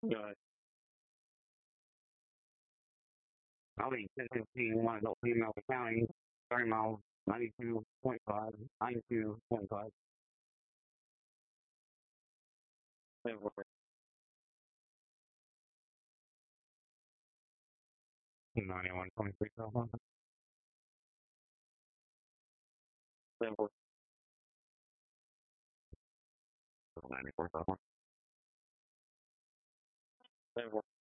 Rồi, I'll be 10-15, want to go female county, starting mile 92.5, 92.5. 91.3, 94,